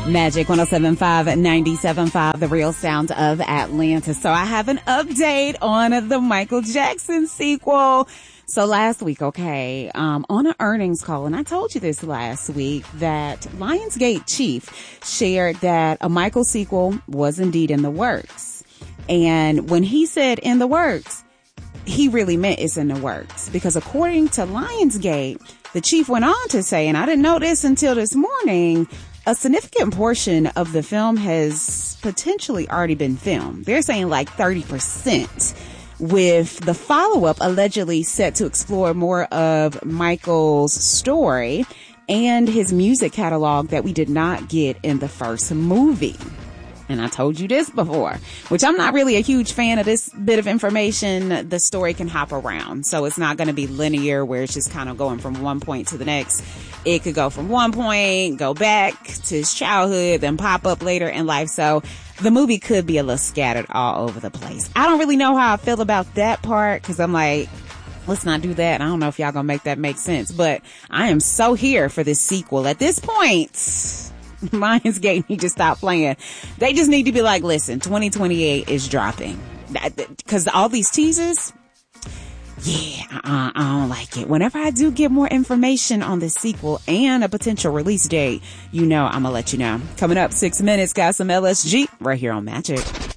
Magic 107.5, 97.5, the real sound of Atlanta. So I have an update on the Michael Jackson sequel. So last week, on an earnings call, and I told you this last week, that Lionsgate chief shared that a Michael sequel was indeed in the works. And when he said in the works, he really meant it's in the works, because according to Lionsgate, the chief went on to say, and I didn't know this until this morning, a significant portion of the film has potentially already been filmed. They're saying like 30%, with the follow-up allegedly set to explore more of Michael's story and his music catalog that we did not get in the first movie. And I told you this before, which I'm not really a huge fan of this bit of information. The story can hop around, so it's not going to be linear where it's just kind of going from one point to the next. It could go from one point, go back to his childhood, then pop up later in life. So the movie could be a little scattered all over the place. I don't really know how I feel about that part, because I'm like, let's not do that. I don't know if y'all gonna make that make sense, but I am so here for this sequel. At this point, Lionsgate need to stop playing. They just need to be like, listen, 2028 is dropping. Because all these teasers, I don't like it. Whenever I do get more information on this sequel and a potential release date, I'm going to let you know. Coming up, 6 minutes, got some LSG right here on Magic.